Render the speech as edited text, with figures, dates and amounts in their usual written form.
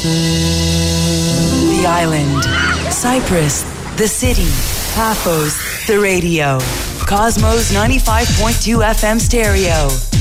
The island, Cyprus, the city, Paphos, the radio. Cosmos 95.2 FM stereo.